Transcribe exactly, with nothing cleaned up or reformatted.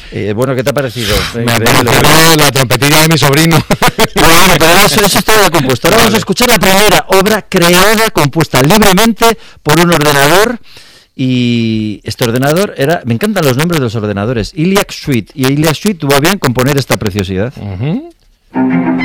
Eh, bueno, ¿qué te ha parecido? Me ha parecido la trompetilla de mi sobrino. Bueno, pero eso, eso está ya compuesto. Ahora vale. Vamos a escuchar la primera obra creada, compuesta libremente por un ordenador. Y este ordenador era... Me encantan los nombres de los ordenadores. Iliac Suite. Y Iliac Suite tuvo a bien componer esta preciosidad. Uh-huh.